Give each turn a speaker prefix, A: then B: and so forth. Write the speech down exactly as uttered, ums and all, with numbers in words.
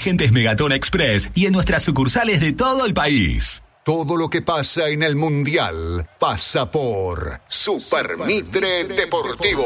A: agentes Megatón Express y en nuestras sucursales de todo el país.
B: Todo lo que pasa en el Mundial pasa por Super Mitre Deportivo.